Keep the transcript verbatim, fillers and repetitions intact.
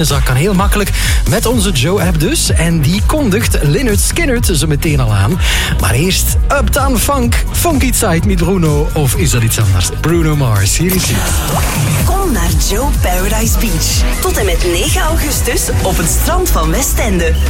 Dat kan heel makkelijk met onze Joe-app dus. En die kondigt Lynyrd Skynyrd zo meteen al aan. Maar eerst Uptown Funk, Funky Side met Bruno. Of is dat iets anders? Bruno Mars, hier is hij. Kom naar Joe Paradise Beach. Tot en met negen augustus op het strand van Westende.